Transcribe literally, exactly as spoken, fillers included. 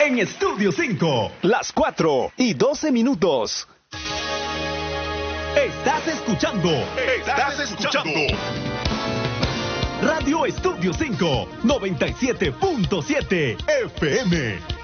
en Estudio cinco. Las cuatro y doce minutos. Estás escuchando. Estás escuchando. Radio Estudio cinco, noventa y siete punto siete F M.